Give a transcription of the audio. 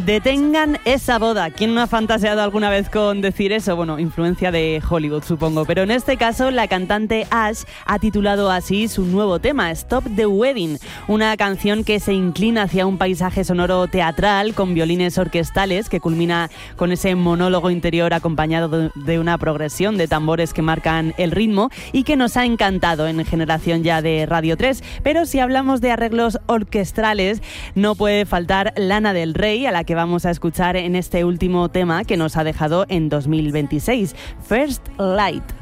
Detengan esa boda. ¿Quién no ha fantaseado alguna vez con decir eso? Bueno, influencia de Hollywood, supongo. Pero en este caso, la cantante Ash ha titulado así su nuevo tema, Stop the Wedding. Una canción que se inclina hacia un paisaje sonoro teatral con violines orquestales que culmina con ese monólogo interior acompañado de una progresión de tambores que marcan el ritmo y que nos ha encantado en Generación Ya de Radio 3. Pero si hablamos de arreglos orquestales, no puede faltar Lana del Rey, a la que vamos a escuchar en este último tema que nos ha dejado en 2026, First Light.